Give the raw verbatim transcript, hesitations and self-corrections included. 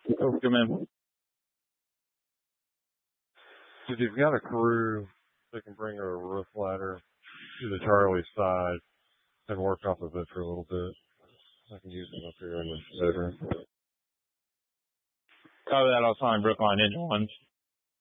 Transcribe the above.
Okay, man. If you've got a crew that can bring a roof ladder to the Charlie side and work off of it for a little bit, I can use them up here in the bedroom. Cover that. I'll sign Brookline Engine ones.